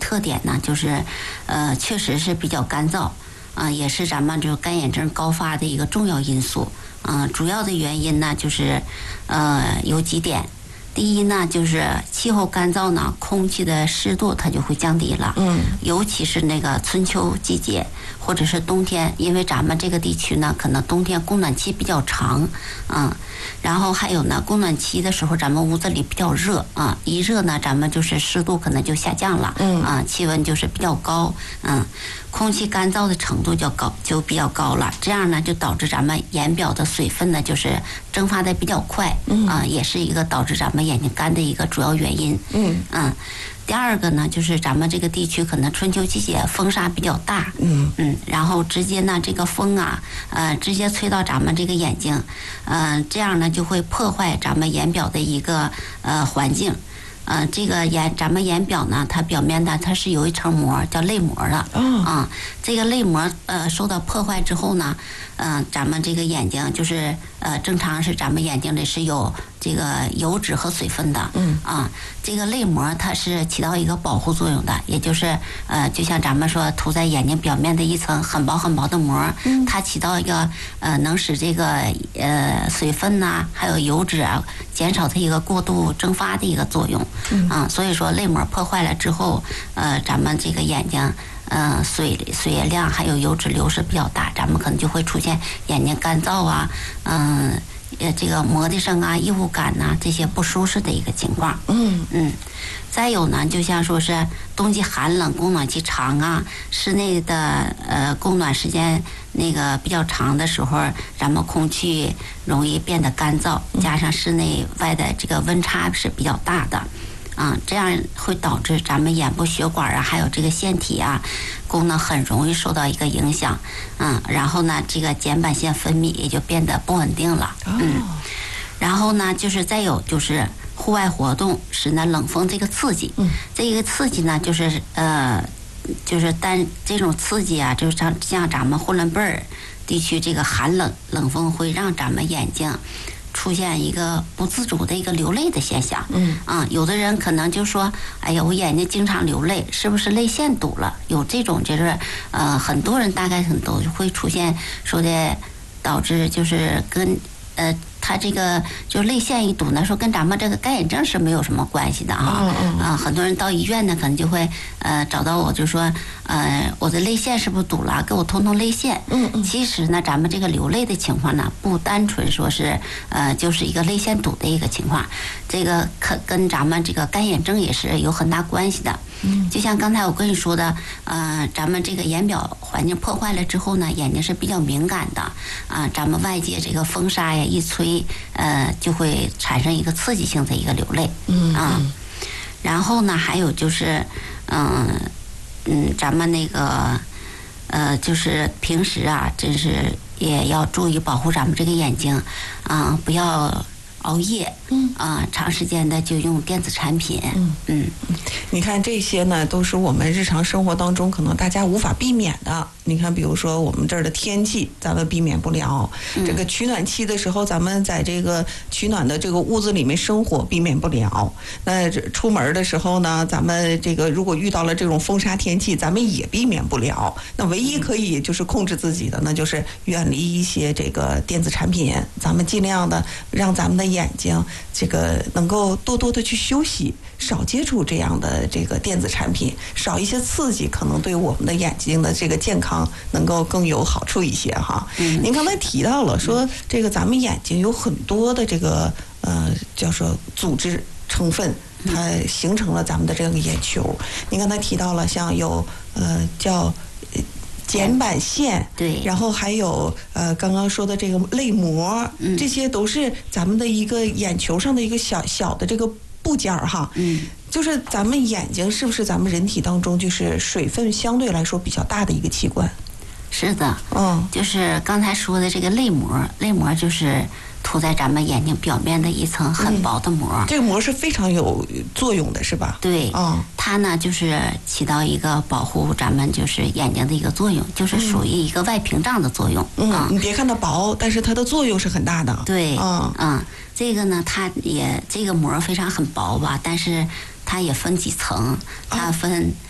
特点呢，就是确实是比较干燥，也是咱们这个干眼症高发的一个重要因素。主要的原因呢，就是有几点。第一呢，就是气候干燥呢，空气的湿度它就会降低了。尤其是那个春秋季节或者是冬天，因为咱们这个地区呢，可能冬天供暖期比较长，然后还有呢，供暖期的时候，咱们屋子里比较热啊，一热呢，咱们就是湿度可能就下降了，气温就是比较高，空气干燥的程度就比较高了，这样呢，就导致咱们眼表的水分呢，就是蒸发的比较快，也是一个导致咱们眼睛干的一个主要原因。第二个呢，就是咱们这个地区可能春秋季节风沙比较大，然后直接呢这个风啊，直接吹到咱们这个眼睛，这样呢就会破坏咱们眼表的一个环境。这个咱们眼表呢，它表面呢它是有一层膜叫泪膜的，这个泪膜受到破坏之后呢，咱们这个眼睛就是正常是咱们眼睛里是有这个油脂和水分的，这个泪膜它是起到一个保护作用的，也就是就像咱们说涂在眼睛表面的一层很薄很薄的膜，它起到一个能使这个水分呐，还有油脂啊减少它一个过度蒸发的一个作用，所以说泪膜破坏了之后，咱们这个眼睛水液量还有油脂流失比较大，咱们可能就会出现眼睛干燥啊，这个磨的声啊、异物感呐、这些不舒适的一个情况。再有呢，就像说是冬季寒冷、供暖期长啊，室内的供暖时间那个比较长的时候，咱们空气容易变得干燥，加上室内外的这个温差是比较大的。这样会导致咱们眼部血管啊，还有这个腺体啊，功能很容易受到一个影响，然后呢，这个睑板腺分泌也就变得不稳定了，然后呢，就是再有就是户外活动使呢冷风这个刺激，这个刺激呢就是但这种刺激啊，就是像咱们呼伦贝尔地区这个寒冷风会让咱们眼睛出现一个不自主的一个流泪的现象，有的人可能就说，哎呀，我眼睛经常流泪，是不是泪腺堵了？有这种就是很多人大概都会出现说的，导致就是跟他这个就泪腺一堵呢，说跟咱们这个干眼症是没有什么关系的啊。很多人到医院呢，可能就会找到我，就说我的泪腺是不是堵了？给我通泪腺。其实呢，咱们这个流泪的情况呢，不单纯说是就是一个泪腺堵的一个情况，这个跟咱们这个干眼症也是有很大关系的。就像刚才我跟你说的，咱们这个眼表环境破坏了之后呢，眼睛是比较敏感的，咱们外界这个风沙呀一吹，就会产生一个刺激性的一个流泪，然后呢，还有就是，咱们那个，就是平时啊，真是也要注意保护咱们这个眼睛，不要熬夜，长时间的就用电子产品， 你看这些呢，都是我们日常生活当中可能大家无法避免的。你看，比如说我们这儿的天气，咱们避免不了；这个取暖期的时候，咱们在这个取暖的这个屋子里面生活，避免不了。那出门的时候呢，咱们这个如果遇到了这种风沙天气，咱们也避免不了。那唯一可以就是控制自己的，那就是远离一些这个电子产品，咱们尽量的让咱们的眼睛这个能够多多的去休息，少接触这样的这个电子产品，少一些刺激，可能对我们的眼睛的这个健康能够更有好处一些哈。您刚才提到了说，这个咱们眼睛有很多的这个叫做组织成分，它形成了咱们的这个眼球。您刚才提到了像有叫睑板腺， 对， 然后还有刚刚说的这个泪膜，这些都是咱们的一个眼球上的一个小的这个部件哈。就是咱们眼睛是不是咱们人体当中就是水分相对来说比较大的一个器官？ 是的，就是刚才说的这个泪膜，泪膜就是涂在咱们眼睛表面的一层很薄的膜， 这个膜是非常有作用的，是吧？ 对，它呢就是起到一个保护咱们就是眼睛的一个作用，就是属于一个外屏障的作用。 你别看它薄，但是它的作用是很大的。 对，这个呢，它也这个膜非常很薄吧，但是它也分几层，它分